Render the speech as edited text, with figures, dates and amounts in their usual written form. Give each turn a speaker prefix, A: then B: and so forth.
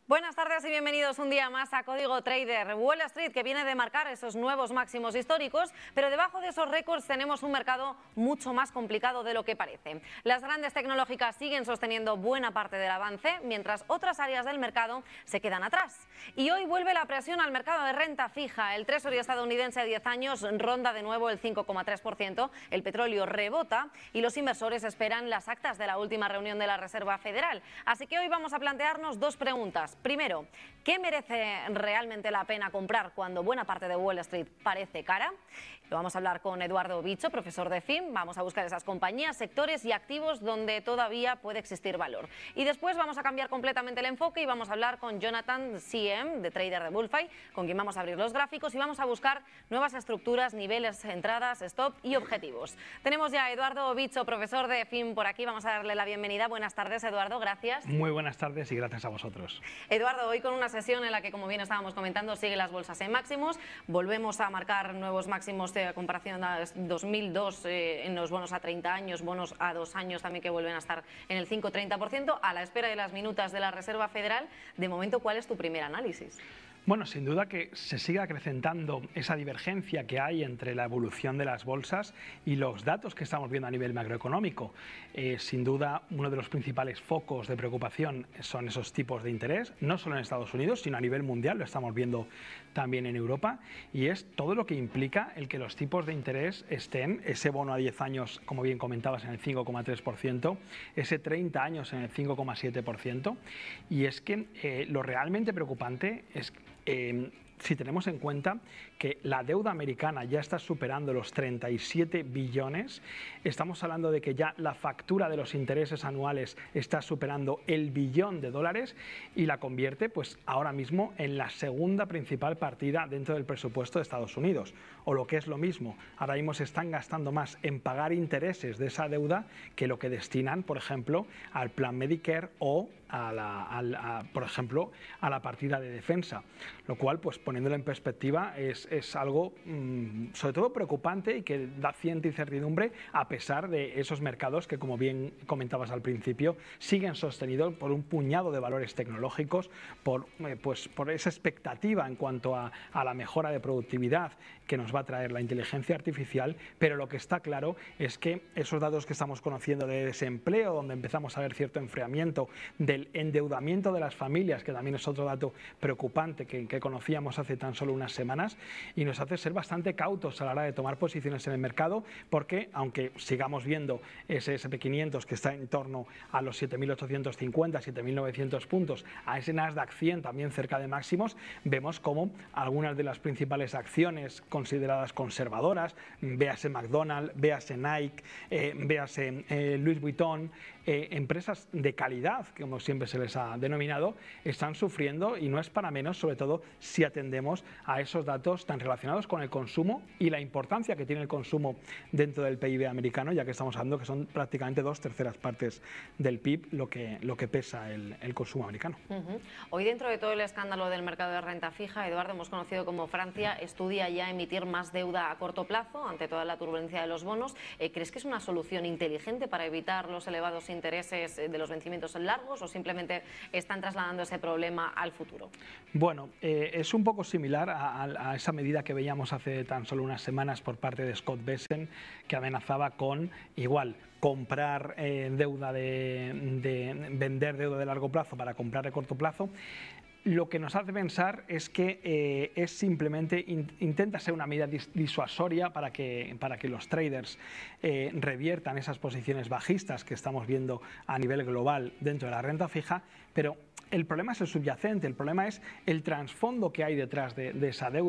A: Buenas tardes y bienvenidos un día más a Código Trader. Wall Street, que viene de marcar esos nuevos máximos históricos, pero debajo de esos récords tenemos un mercado mucho más complicado de lo que parece. Las grandes tecnológicas siguen sosteniendo buena parte del avance, mientras otras áreas del mercado se quedan atrás. Y hoy vuelve la presión al mercado de renta fija. El Treasury estadounidense a 10 años ronda de nuevo el 5,3%, el petróleo rebota y los inversores esperan las actas de la última reunión de la Reserva Federal. Así que hoy vamos a plantearnos dos preguntas. Primero, ¿qué merece realmente la pena comprar cuando buena parte de Wall Street parece cara? Lo vamos a hablar con Eduardo Bicho, profesor de FIM. Vamos a buscar esas compañías, sectores y activos donde todavía puede existir valor. Y después vamos a cambiar completamente el enfoque y vamos a hablar con Jonathan CM, de trader de Bullfy, con quien vamos a abrir los gráficos y vamos a buscar nuevas estructuras, niveles, entradas, stop y objetivos. Tenemos ya a Eduardo Bicho, profesor de FIM, por aquí. Vamos a darle la bienvenida. Buenas tardes, Eduardo. Gracias.
B: Muy buenas tardes y gracias a vosotros.
A: Eduardo, hoy con una sesión en la que, como bien estábamos comentando, siguen las bolsas en máximos. Volvemos a marcar nuevos máximos de comparación a 2002 en los bonos a 30 años, bonos a 2 años también que vuelven a estar en el 5,30%, a la espera de las minutas de la Reserva Federal. De momento, ¿cuál es tu primer análisis?
B: Bueno, sin duda que se sigue acrecentando esa divergencia que hay entre la evolución de las bolsas y los datos que estamos viendo a nivel macroeconómico. Sin duda, uno de los principales focos de preocupación son esos tipos de interés, no solo en Estados Unidos, sino a nivel mundial, lo estamos viendo también en Europa, y es todo lo que implica el que los tipos de interés estén, ese bono a 10 años, como bien comentabas, en el 5,3%, ese 30 años en el 5,7%, y es que lo realmente preocupante es si tenemos en cuenta que la deuda americana ya está superando los 37 billones, estamos hablando de que ya la factura de los intereses anuales está superando el billón de dólares y la convierte pues ahora mismo en la segunda principal partida dentro del presupuesto de Estados Unidos. O lo que es lo mismo, ahora mismo se están gastando más en pagar intereses de esa deuda que lo que destinan, por ejemplo, al plan Medicare o por ejemplo, a la partida de defensa, lo cual, pues poniéndolo en perspectiva, es algo sobre todo preocupante y que da cierta incertidumbre a pesar de esos mercados que, como bien comentabas al principio, siguen sostenidos por un puñado de valores tecnológicos, por esa expectativa en cuanto a la mejora de productividad que nos va a traer la inteligencia artificial, pero lo que está claro es que esos datos que estamos conociendo de desempleo, donde empezamos a ver cierto enfriamiento, del endeudamiento de las familias, que también es otro dato preocupante que conocíamos hace tan solo unas semanas, y nos hace ser bastante cautos a la hora de tomar posiciones en el mercado, porque aunque sigamos viendo ese SP500 que está en torno a los 7.850, 7.900 puntos, a ese Nasdaq 100 también cerca de máximos, vemos como algunas de las principales acciones consideradas conservadoras, véase McDonald's, véase Nike, véase Louis Vuitton, empresas de calidad, como siempre se les ha denominado, están sufriendo, y no es para menos, sobre todo si atendemos a esos datos tan relacionados con el consumo y la importancia que tiene el consumo dentro del PIB americano, ya que estamos hablando que son prácticamente 2/3 partes del PIB lo que pesa el consumo americano.
A: Hoy, dentro de todo el escándalo del mercado de renta fija, Eduardo, hemos conocido como Francia estudia ya emitir más deuda a corto plazo ante toda la turbulencia de los bonos. ¿Crees que es una solución inteligente para evitar los elevados intereses de los vencimientos largos, o simplemente están trasladando ese problema al futuro?
B: Bueno, es un poco similar a esa medida que veíamos hace tan solo unas semanas por parte de Scott Bessent, que amenazaba con igual comprar deuda vender deuda de largo plazo para comprar de corto plazo. Lo que nos hace pensar es que es simplemente intenta ser una medida disuasoria para que los traders reviertan esas posiciones bajistas que estamos viendo a nivel global dentro de la renta fija, pero el problema es el subyacente, el problema es el trasfondo que hay detrás de esa deuda.